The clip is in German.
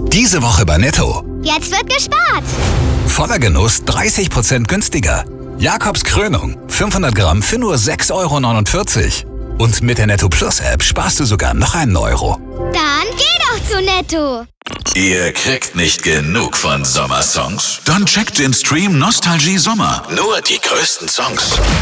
Diese Woche bei Netto. Jetzt wird gespart. Voller Genuss 30% günstiger. Jakobs Krönung 500 Gramm für nur 6,49 €. Und mit der Netto Plus App sparst du sogar noch einen Euro. Dann geh doch zu Netto. Ihr kriegt nicht genug von Sommersongs? Dann checkt den Stream Nostalgie Sommer. Nur die größten Songs.